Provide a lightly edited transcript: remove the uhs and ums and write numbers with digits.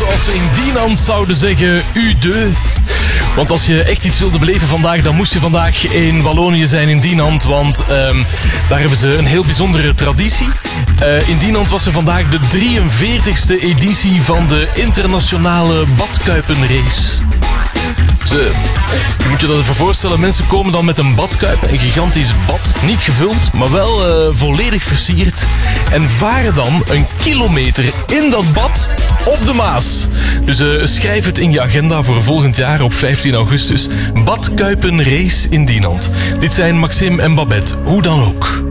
zoals ze in Dinant zouden zeggen, U2. Want als je echt iets wilde beleven vandaag, dan moest je vandaag in Wallonië zijn, in Dinant. Want daar hebben ze een heel bijzondere traditie. In Dinant was er vandaag de 43e editie van de internationale badkuipenrace. Je moet je dat even voorstellen, mensen komen dan met een badkuip, een gigantisch bad, niet gevuld, maar wel volledig versierd. En varen dan een kilometer in dat bad op de Maas. Dus schrijf het in je agenda voor volgend jaar op 15 augustus. Badkuipenrace in Dinant. Dit zijn Maxime en Babette, hoe dan ook.